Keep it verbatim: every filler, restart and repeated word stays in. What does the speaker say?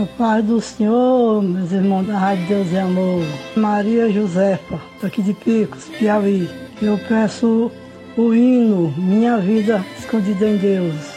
Paz do Senhor, meus irmãos da Rádio Deus e Amor. Maria Josefa, daqui de Picos, Piauí. Eu peço o hino Minha Vida Escondida em Deus.